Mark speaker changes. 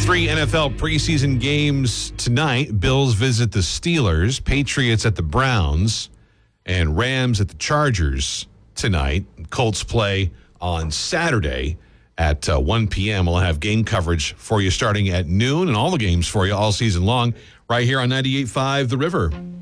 Speaker 1: 3 NFL preseason games tonight. Bills visit the Steelers, Patriots at the Browns, and Rams at the Chargers tonight. Colts play on Saturday at 1 p.m. We'll have game coverage for you starting at noon and all the games for you all season long right here on 98.5 The River.